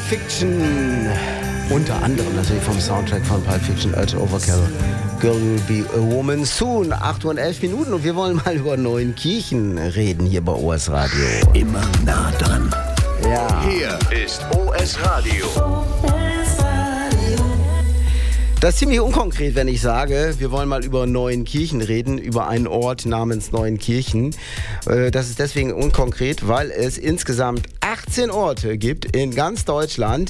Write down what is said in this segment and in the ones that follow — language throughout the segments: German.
Fiction. Unter anderem natürlich vom Soundtrack von Pulp Fiction, Urge Overkill. Girl Will Be a Woman Soon. 8:11 und wir wollen mal über Neuenkirchen reden hier bei OS Radio. Immer nah dran. Ja. Hier ist OS Radio. Das ist ziemlich unkonkret, wenn ich sage, wir wollen mal über Neuenkirchen reden, über einen Ort namens Neuenkirchen. Das ist deswegen unkonkret, weil es insgesamt 18 Orte gibt in ganz Deutschland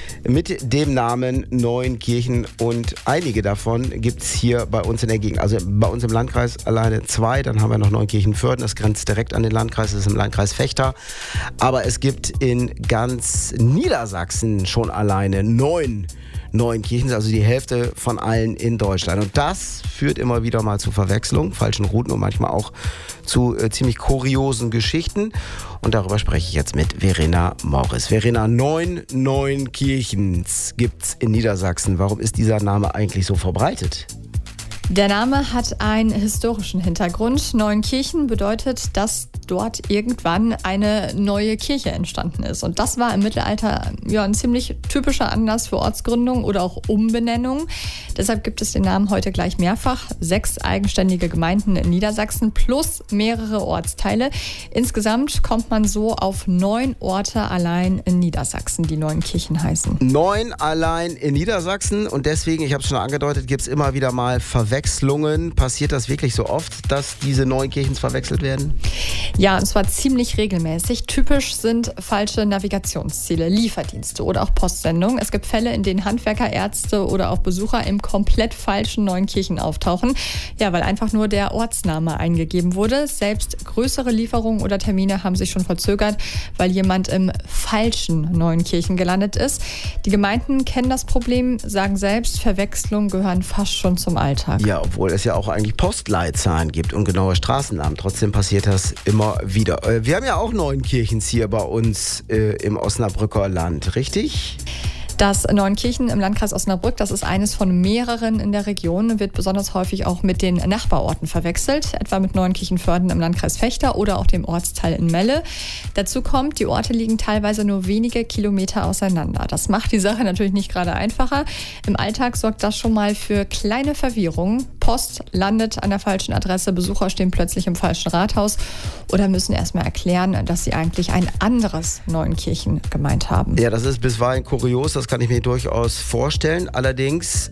mit dem Namen Neuenkirchen und einige davon gibt es hier bei uns in der Gegend. Also bei uns im Landkreis alleine 2, dann haben wir noch Neuenkirchen-Vörden, das grenzt direkt an den Landkreis, das ist im Landkreis Vechta. Aber es gibt in ganz Niedersachsen schon alleine 9 Neuenkirchen, also die Hälfte von allen in Deutschland. Und das führt immer wieder mal zu Verwechslung, falschen Routen und manchmal auch zu ziemlich kuriosen Geschichten. Und darüber spreche ich jetzt mit Verena Morris. Verena, 9 Neuenkirchens gibt's in Niedersachsen. Warum ist dieser Name eigentlich so verbreitet? Der Name hat einen historischen Hintergrund. Neuenkirchen bedeutet, dass dort irgendwann eine neue Kirche entstanden ist. Und das war im Mittelalter ein ziemlich typischer Anlass für Ortsgründung oder auch Umbenennung. Deshalb gibt es den Namen heute gleich mehrfach. 6 eigenständige Gemeinden in Niedersachsen plus mehrere Ortsteile. Insgesamt kommt man so auf 9 Orte allein in Niedersachsen, die Neuenkirchen heißen. 9 allein in Niedersachsen und deswegen, ich habe es schon angedeutet, gibt es immer wieder mal Verwechslungen. Passiert das wirklich so oft, dass diese Neuenkirchens verwechselt werden? Ja, und zwar ziemlich regelmäßig. Typisch sind falsche Navigationsziele, Lieferdienste oder auch Postsendungen. Es gibt Fälle, in denen Handwerker, Ärzte oder auch Besucher im komplett falschen Neuenkirchen auftauchen. Ja, weil einfach nur der Ortsname eingegeben wurde. Selbst größere Lieferungen oder Termine haben sich schon verzögert, weil jemand im falschen Neuenkirchen gelandet ist. Die Gemeinden kennen das Problem, sagen selbst, Verwechslungen gehören fast schon zum Alltag. Ja, obwohl es ja auch eigentlich Postleitzahlen gibt und genaue Straßennamen. Trotzdem passiert das immer wieder. Wir haben ja auch Neuenkirchens hier bei uns im Osnabrücker Land, richtig? Das Neuenkirchen im Landkreis Osnabrück, das ist eines von mehreren in der Region, wird besonders häufig auch mit den Nachbarorten verwechselt, etwa mit Neuenkirchen-Vörden im Landkreis Vechta oder auch dem Ortsteil in Melle. Dazu kommt, die Orte liegen teilweise nur wenige Kilometer auseinander. Das macht die Sache natürlich nicht gerade einfacher. Im Alltag sorgt das schon mal für kleine Verwirrung. Post landet an der falschen Adresse, Besucher stehen plötzlich im falschen Rathaus oder müssen erstmal erklären, dass sie eigentlich ein anderes Neuenkirchen gemeint haben. Ja, das ist bisweilen kurios, das kann ich mir durchaus vorstellen. Allerdings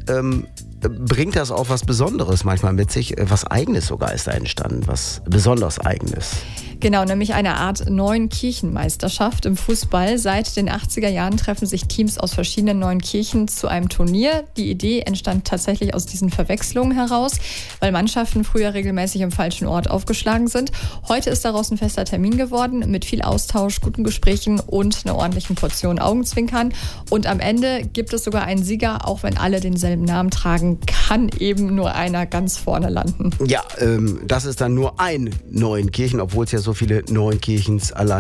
bringt das auch was Besonderes manchmal mit sich. Was Eigenes sogar ist da entstanden, was besonders Eigenes. Genau, nämlich eine Art Neuenkirchenmeisterschaft im Fußball. Seit den 80er Jahren treffen sich Teams aus verschiedenen Neuenkirchen zu einem Turnier. Die Idee entstand tatsächlich aus diesen Verwechslungen heraus, weil Mannschaften früher regelmäßig im falschen Ort aufgeschlagen sind. Heute ist daraus ein fester Termin geworden mit viel Austausch, guten Gesprächen und einer ordentlichen Portion Augenzwinkern. Und am Ende gibt es sogar einen Sieger, auch wenn alle denselben Namen tragen, kann eben nur einer ganz vorne landen. Ja, das ist dann nur ein Neuenkirchen, obwohl es ja so viele Neuenkirchens allein